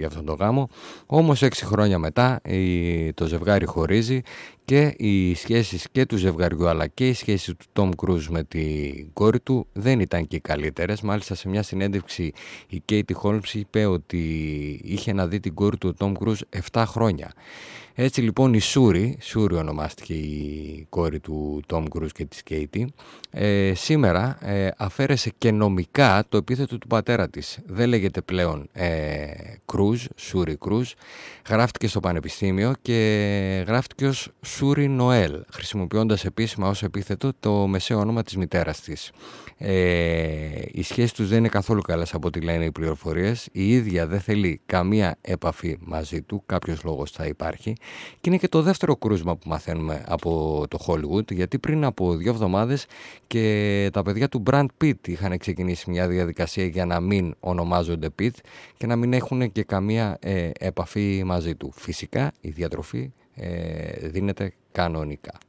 για αυτόν τον γάμο. Όμως 6 χρόνια μετά το ζευγάρι χωρίζει και οι σχέσεις και του ζευγαριού αλλά και οι σχέσεις του Τόμ Κρούζ με την κόρη του δεν ήταν και οι καλύτερες. Μάλιστα σε μια συνέντευξη η Κέιτι Χόλμς είπε ότι είχε να δει την κόρη του ο Τόμ Κρούζ 7 χρόνια. Έτσι λοιπόν η Σούρι ονομάστηκε η κόρη του Τόμ Κρούζ και της Κέιτι, σήμερα αφαίρεσε και νομικά το επίθετο του πατέρα της. Δεν λέγεται πλέον Κρούζ, Σούρι Κρούζ, γράφτηκε στο πανεπιστήμιο και γράφτηκε ως Σούρι Νοέλ, χρησιμοποιώντας επίσημα ως επίθετο το μεσαίο όνομα της μητέρας της. Οι σχέσεις τους δεν είναι καθόλου καλές από ό,τι λένε οι πληροφορίες. Η ίδια δεν θέλει καμία επαφή μαζί του, κάποιος λόγος θα υπάρχει. Και είναι και το δεύτερο κρούσμα που μαθαίνουμε από το Hollywood, γιατί πριν από 2 εβδομάδες και τα παιδιά του Brad Pitt είχαν ξεκινήσει μια διαδικασία για να μην ονομάζονται Pitt και να μην έχουν και καμία επαφή μαζί του. Φυσικά η διατροφή δίνεται κανονικά.